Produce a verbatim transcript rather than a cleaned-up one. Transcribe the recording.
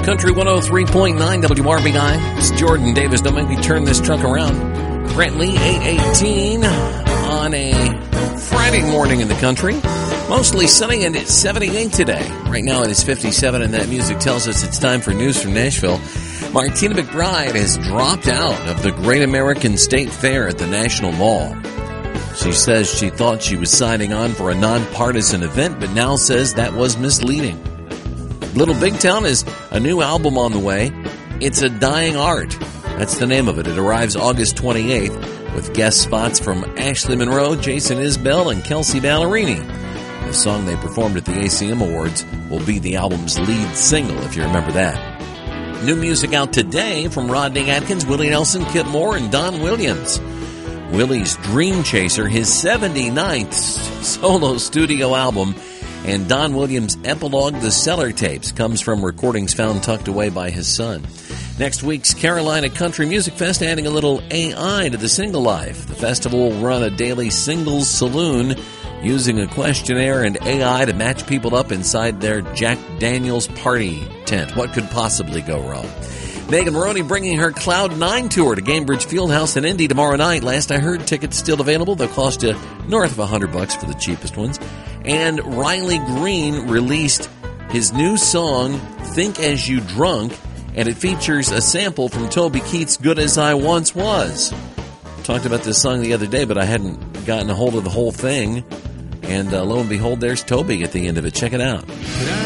Country one oh three point nine W R B I. It's Jordan Davis. Don't make me turn this truck around. Brent Lee, eight eighteen on a Friday morning in the country. Mostly sunny and it's seventy-eight today. Right now it is fifty-seven, and that music tells us it's time for news from Nashville. Martina McBride has dropped out of the Great American State Fair at the National Mall. She says she thought she was signing on for a nonpartisan event, but now says that was misleading. Little Big Town is a new album on the way. It's a Dying Art. That's the name of it. It arrives August twenty-eighth with guest spots from Ashley Monroe, Jason Isbell, and Kelsey Ballerini. The song they performed at the A C M Awards will be the album's lead single, if you remember that. New music out today from Rodney Atkins, Willie Nelson, Kip Moore, and Don Williams. Willie's Dream Chaser, his seventy-ninth solo studio album, and Don Williams' Epilogue, The Cellar Tapes, comes from recordings found tucked away by his son. Next week's Carolina Country Music Fest adding a little A I to the single life. The festival will run a daily singles saloon using a questionnaire and A I to match people up inside their Jack Daniels party tent. What could possibly go wrong? Megan Maroney bringing her Cloud nine tour to Gainbridge Fieldhouse in Indy tomorrow night. Last I heard, tickets still available. They'll cost you north of one hundred bucks for the cheapest ones. And Riley Green released his new song, Think As You Drunk, and it features a sample from Toby Keith's Good As I Once Was. Talked about this song the other day, but I hadn't gotten a hold of the whole thing. And uh, lo and behold, there's Toby at the end of it. Check it out.